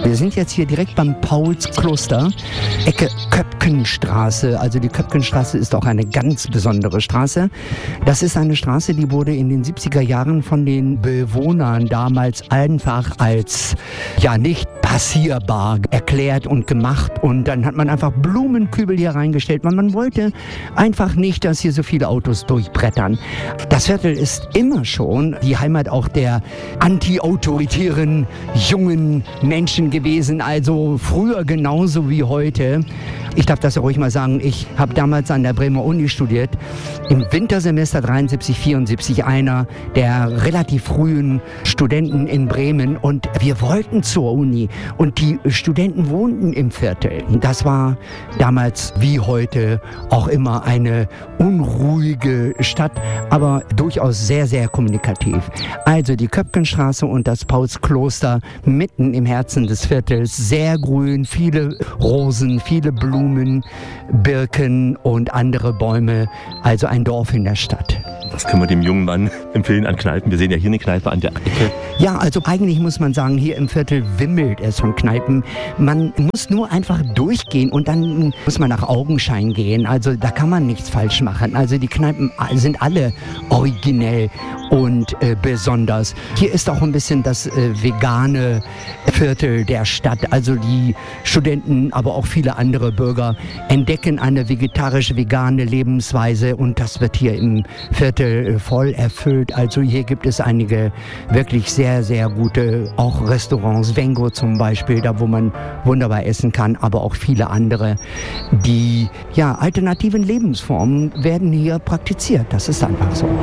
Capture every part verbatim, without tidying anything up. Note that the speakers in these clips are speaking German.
Wir sind jetzt hier direkt beim Paulskloster, Ecke Köpkenstraße. Also die Köpkenstraße ist auch eine ganz besondere Straße. Das ist eine Straße, die wurde in den siebziger Jahren von den Bewohnern damals einfach als ja nicht passierbar erklärt und gemacht. Und dann hat man einfach Blumenkübel hier reingestellt, weil man wollte einfach nicht, dass hier so viele Autos durchbrettern. Das Viertel ist immer schon die Heimat auch der anti-autoritären jungen Menschen gewesen, also früher genauso wie heute. Ich darf das ja ruhig mal sagen, ich habe damals an der Bremer Uni studiert, im Wintersemester dreiundsiebzig, vierundsiebzig, einer der relativ frühen Studenten in Bremen, und wir wollten zur Uni und die Studenten wohnten im Viertel. Das war damals wie heute auch immer eine unruhige Stadt, aber durchaus sehr, sehr kommunikativ. Also die Köpkenstraße und das Paulskloster mitten im Herzen des Viertels, sehr grün, viele Rosen, viele Blumen, Birken und andere Bäume, also ein Dorf in der Stadt. Was können wir dem jungen Mann empfehlen an Kneipen? Wir sehen ja hier eine Kneipe an der Ecke. Ja, also eigentlich muss man sagen, hier im Viertel wimmelt es von Kneipen. Man muss nur einfach durchgehen und dann muss man nach Augenschein gehen. Also da kann man nichts falsch machen. Also die Kneipen sind alle originell und äh, besonders. Hier ist auch ein bisschen das äh, vegane Viertel der Stadt. Also die Studenten, aber auch viele andere Bürger entdecken eine vegetarische-vegane Lebensweise, und das wird hier im Viertel voll erfüllt. Also hier gibt es einige wirklich sehr, sehr gute, auch Restaurants, Vengo zum Beispiel, da wo man wunderbar essen kann, aber auch viele andere. Die ja, alternativen Lebensformen werden hier praktiziert. Das ist einfach so.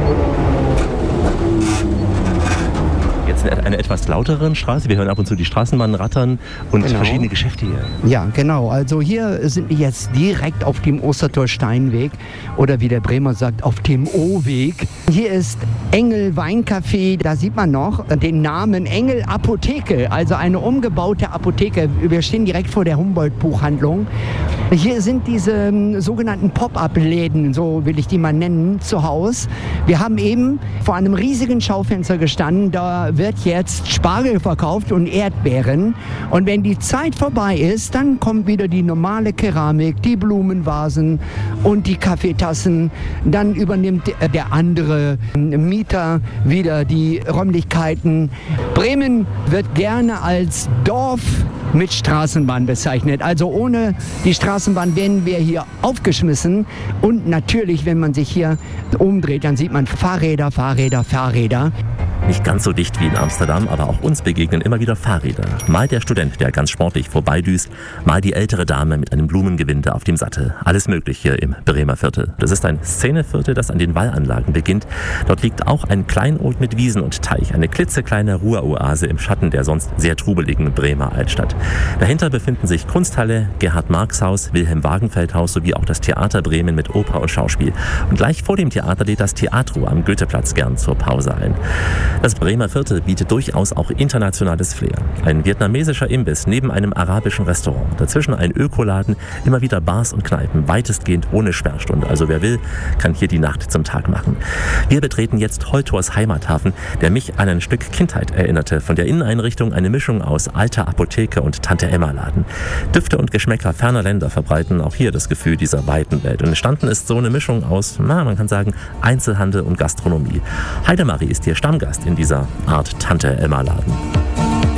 Jetzt in einer etwas lauteren Straße. Wir hören ab und zu die Straßenbahn rattern und genau. Verschiedene Geschäfte hier. Ja, genau. Also hier sind wir jetzt direkt auf dem Ostertor-Steinweg oder wie der Bremer sagt, auf dem O-Weg. Hier ist Engel Weincafé. Da sieht man noch den Namen Engel Apotheke, also eine umgebaute Apotheke. Wir stehen direkt vor der Humboldt-Buchhandlung. Hier sind diese ähm, sogenannten Pop-up-Läden, so will ich die mal nennen, zu Hause. Wir haben eben vor einem riesigen Schaufenster gestanden. Da wird jetzt Spargel verkauft und Erdbeeren. Und wenn die Zeit vorbei ist, dann kommt wieder die normale Keramik, die Blumenvasen und die Kaffeetassen. Dann übernimmt der andere Mieter wieder die Räumlichkeiten. Bremen wird gerne als Dorf mit Straßenbahn bezeichnet. Also ohne die Straßenbahn wären wir hier aufgeschmissen. Und natürlich, wenn man sich hier umdreht, dann sieht man Fahrräder, Fahrräder, Fahrräder. Nicht ganz so dicht wie in Amsterdam, aber auch uns begegnen immer wieder Fahrräder. Mal der Student, der ganz sportlich vorbeidüst, mal die ältere Dame mit einem Blumengewinde auf dem Sattel. Alles Mögliche im Bremer Viertel. Das ist ein Szeneviertel, das an den Wallanlagen beginnt. Dort liegt auch ein Kleinod mit Wiesen und Teich, eine klitzekleine Ruheoase im Schatten der sonst sehr trubeligen Bremer Altstadt. Dahinter befinden sich Kunsthalle, Gerhard-Marx-Haus, Wilhelm-Wagenfeld-Haus sowie auch das Theater Bremen mit Oper und Schauspiel. Und gleich vor dem Theater lädt das Teatro am Goetheplatz gern zur Pause ein. Das Bremer Viertel bietet durchaus auch internationales Flair. Ein vietnamesischer Imbiss neben einem arabischen Restaurant. Dazwischen ein Ökoladen, immer wieder Bars und Kneipen, weitestgehend ohne Sperrstunde. Also wer will, kann hier die Nacht zum Tag machen. Wir betreten jetzt Holtors Heimathafen, der mich an ein Stück Kindheit erinnerte. Von der Inneneinrichtung eine Mischung aus alter Apotheke und Tante-Emma-Laden. Düfte und Geschmäcker ferner Länder verbreiten auch hier das Gefühl dieser weiten Welt. Und entstanden ist so eine Mischung aus, na, man kann sagen, Einzelhandel und Gastronomie. Heidemarie ist hier Stammgast in dieser Art Tante-Emma-Laden.